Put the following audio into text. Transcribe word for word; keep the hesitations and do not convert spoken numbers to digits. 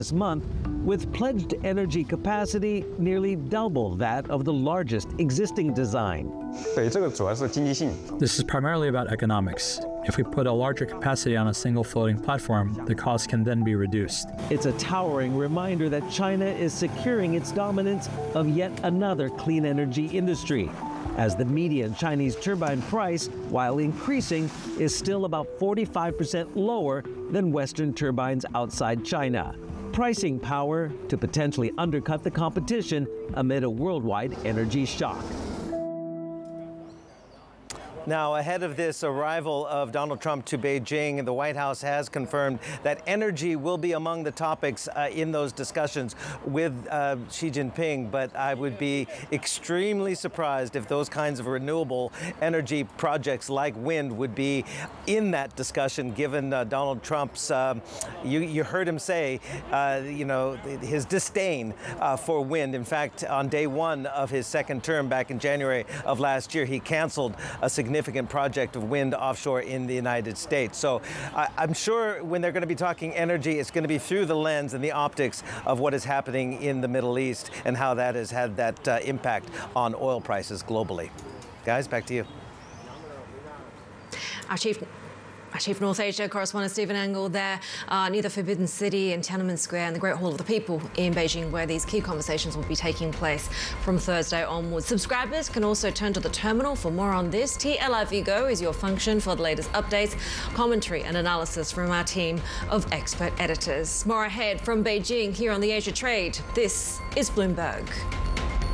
this month, with pledged energy capacity nearly double that of the largest existing design. This is primarily about economics. If we put a larger capacity on a single floating platform, the cost can then be reduced. It's a towering reminder that China is securing its dominance of yet another clean energy industry, as the median Chinese turbine price, while increasing, is still about forty-five percent lower than Western turbines outside China. Pricing power to potentially undercut the competition amid a worldwide energy shock. Now, ahead of this arrival of Donald Trump to Beijing, the White House has confirmed that energy will be among the topics uh, in those discussions with uh, Xi Jinping. But I would be extremely surprised if those kinds of renewable energy projects like wind would be in that discussion, given uh, Donald Trump's, uh, you, you heard him say, uh, you know, his disdain uh, for wind. In fact, on day one of his second term back in January of last year, he canceled a significant significant project of wind offshore in the United States. So uh, I'm sure when they're going to be talking energy, it's going to be through the lens and the optics of what is happening in the Middle East and how that has had that uh, impact on oil prices globally. Guys, back to you. Our chief Our Chief North Asia correspondent Stephen Engle there uh, near the Forbidden City in Tiananmen Square and the Great Hall of the People in Beijing, where these key conversations will be taking place from Thursday onwards. Subscribers can also turn to the terminal for more on this. T L I Vigo is your function for the latest updates, commentary and analysis from our team of expert editors. More ahead from Beijing here on the Asia Trade. This is Bloomberg.